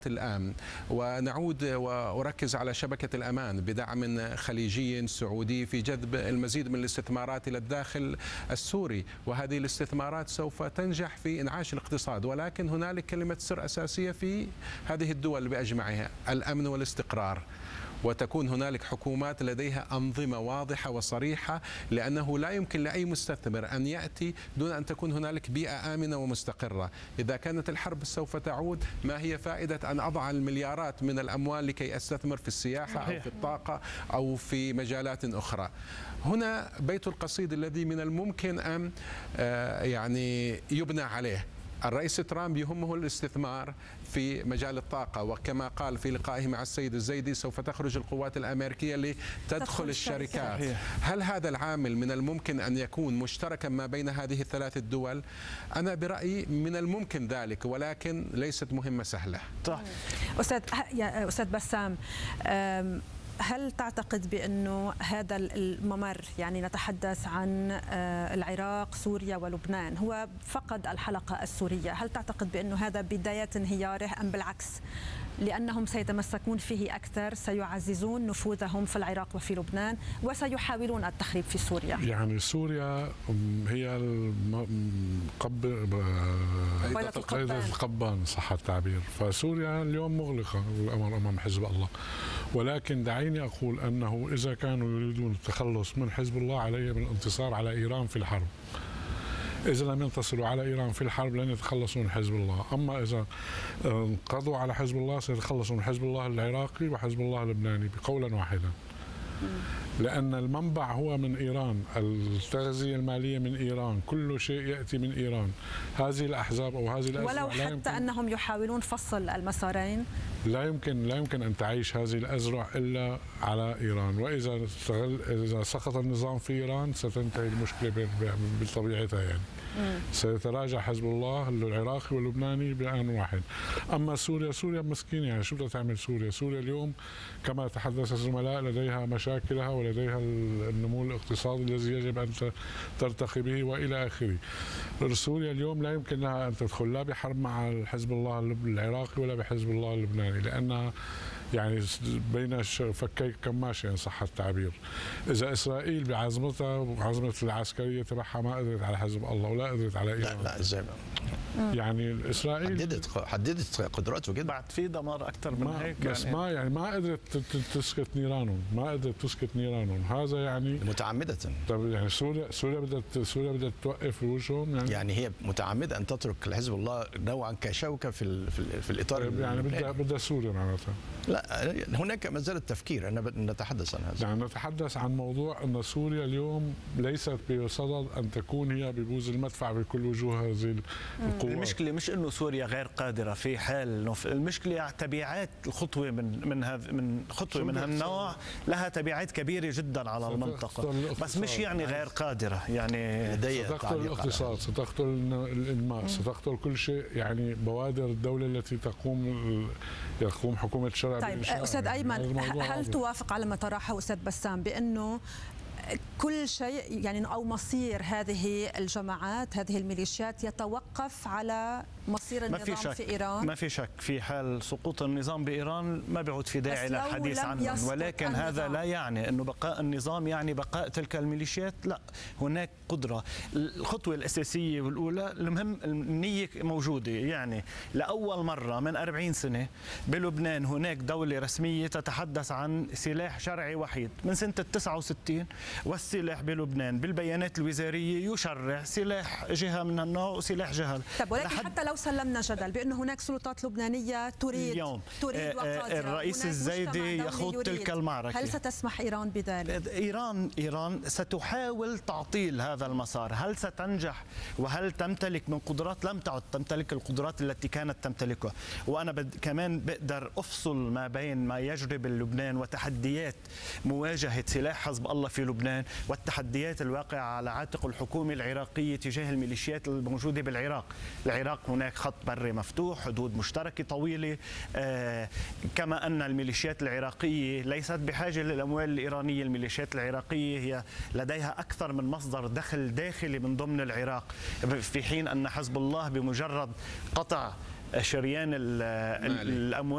الآن، ونعود وأركز على شبكة الأمان بدعم خليجي سعودي في جذب المزيد من الاستثمارات إلى الداخل السوري، وهذه الاستثمارات سوف تنجح في إنعاش الاقتصاد. ولكن هنالك كلمة سر أساسية في هذه الدول بأجمعها: الأمن والاستقرار، وتكون هنالك حكومات لديها أنظمة واضحة وصريحة، لأنه لا يمكن لأي مستثمر أن يأتي دون أن تكون هنالك بيئة آمنة ومستقرة. إذا كانت الحرب سوف تعود، ما هي فائدة أن أضع المليارات من الأموال لكي أستثمر في السياحة أو في الطاقة أو في مجالات أخرى؟ هنا بيت القصيد الذي من الممكن أن يبنى عليه. الرئيس ترامب يهمه الاستثمار في مجال الطاقة، وكما قال في لقائه مع السيد الزيدي سوف تخرج القوات الأمريكية لتدخل الشركات. هل هذا العامل من الممكن أن يكون مشتركا ما بين هذه الثلاث الدول؟ أنا برأيي من الممكن ذلك، ولكن ليست مهمة سهلة. أستاذ بسام، هل تعتقد بأنه هذا الممر، يعني نتحدث عن العراق، سوريا ولبنان، هو فقد الحلقة السورية؟ هل تعتقد بأنه هذا بداية انهياره، أم بالعكس لأنهم سيتمسكون فيه أكثر سيعززون نفوذهم في العراق وفي لبنان وسيحاولون التخريب في سوريا؟ يعني سوريا هي قيد القبان صح التعبير، فسوريا اليوم مغلقة الأمر أمام حزب الله. ولكن دعيني أقول أنه إذا كانوا يريدون التخلص من حزب الله عليهم الانتصار على إيران في الحرب. إذا لم ينتصروا على إيران في الحرب لن يتخلصوا من حزب الله، أما إذا انقضوا على حزب الله سيتخلصوا من حزب الله العراقي وحزب الله اللبناني بقولا واحدا. لأن المنبع هو من إيران، التغذية المالية من إيران، كل شيء يأتي من إيران. هذه الأحزاب أو هذه الأزرع، ولو حتى أنهم يحاولون فصل المسارين، لا يمكن أن تعيش هذه الأزرع إلا على إيران. وإذا سقط النظام في إيران ستنتهي المشكلة بطبيعتها، يعني سيتراجع حزب الله العراقي واللبناني بآن واحد. أما سوريا مسكينة، يعني شو بدها تعمل سوريا اليوم كما تحدث الزملاء لديها مشاكلها ولديها النمو الاقتصادي الذي يجب أن ترتقي به وإلى آخره. سوريا اليوم لا يمكن لها أن تدخل لا بحرب مع حزب الله العراقي ولا بحزب الله اللبناني، لأنها يعني بين فكي كماشة إن صح التعبير. إذا إسرائيل بعزمتها وعزمة العسكرية تبعها ما قدرت على حزب الله ولا قدرت على إيران، لا إزاي يعني إسرائيل حددت قدراته جدا، بعد في دمار أكثر من هيك، بس يعني ما قدرت تسكت نيرانهم، هذا يعني متعمدة. طب يعني سوريا بدها توقف وجههم، يعني هي متعمدة أن تترك حزب الله نوعا كشوكة في الإطار. يعني بدها سوريا معناتها. لا، هناك ما زال التفكير أن نتحدث عن هذا. يعني نتحدث عن موضوع أن سوريا اليوم ليست بصدد أن تكون هي ببوز المدفع بكل وجوه هذه القوات. المشكلة مش إنه سوريا غير قادرة في حال المشكلة تبعات الخطوة من خطوة من هالنوع لها تبعات كبيرة جدا على المنطقة، بس مش يعني غير قادرة. يعني ستقتل الاقتصاد، ستقتل الإنماء، ستقتل كل شيء، يعني بوادر الدولة التي يقوم حكومة الشرع. طيب أستاذ أيمن، هل توافق على ما طرحه أستاذ بسام بأنه كل شيء يعني أو مصير هذه الجماعات، هذه الميليشيات، يتوقف على مصير النظام في إيران؟ ما في شك، في حال سقوط النظام بإيران ما بيعود في داعي للحديث عنه، ولكن هذا لا يعني أنه بقاء النظام يعني بقاء تلك الميليشيات. لا، هناك قدرة. الخطوة الأساسية والأولى المهم النية موجودة. يعني لأول مرة من 40 سنة بلبنان هناك دولة رسمية تتحدث عن سلاح شرعي وحيد من سنة 69، والسلاح بلبنان بالبيانات الوزارية يشرع سلاح جهة من النوع وسلاح جهة. طب ولكن حتى لو سلمنا جدل بأنه هناك سلطات لبنانية تريد وقادرة، الرئيس الزيدي يخوض تلك المعركة، هل ستسمح إيران بذلك؟ إيران ستحاول تعطيل هذا المسار. هل ستنجح وهل تمتلك من قدرات؟ لم تعد تمتلك القدرات التي كانت تمتلكها. وأنا كمان بقدر أفصل ما بين ما يجري بلبنان وتحديات مواجهة سلاح حزب الله في لبنان والتحديات الواقعة على عاتق الحكومة العراقية تجاه الميليشيات الموجودة بالعراق. العراق هناك خط بري مفتوح، حدود مشتركة طويلة، كما أن الميليشيات العراقية ليست بحاجة للأموال الإيرانية. الميليشيات العراقية هي لديها أكثر من مصدر دخل داخلي من ضمن العراق، في حين أن حزب الله بمجرد قطع شريان الأموال